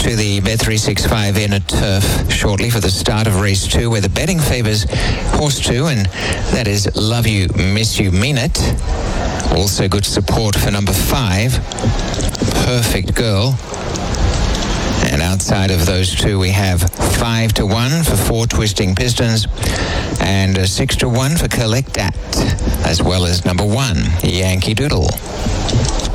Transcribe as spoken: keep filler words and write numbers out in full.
to the Bet three sixty-five in at Turf shortly for the start of race two, where the betting favours horse two, and that is Love You, Miss You, Mean It. Also good support for number five, Perfect Girl. And outside of those two, we have five to one for Four Twisting Pistons and uh, six to one for Collect That, as well as number one, Yankee Doodle.